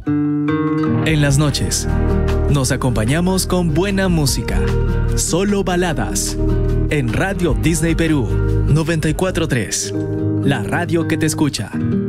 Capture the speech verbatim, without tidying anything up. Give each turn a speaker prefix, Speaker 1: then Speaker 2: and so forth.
Speaker 1: En las noches, nos acompañamos con buena música. Solo baladas. En Radio Disney Perú, noventa y cuatro punto tres. La radio que te escucha.